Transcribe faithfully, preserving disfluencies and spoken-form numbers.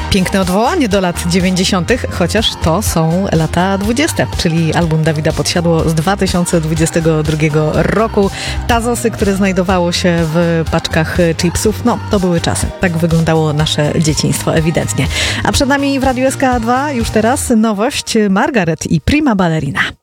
Piękne odwołanie do lat dziewięćdziesiątych, chociaż to są lata dwudzieste, czyli album Dawida Podsiadło z dwa tysiące dwudziestego drugiego roku. Tazosy, które znajdowało się w paczkach chipsów, no to były czasy. Tak wyglądało nasze dzieciństwo ewidentnie. A przed nami w Radiu S K dwa już teraz nowość Margaret i Prima Ballerina.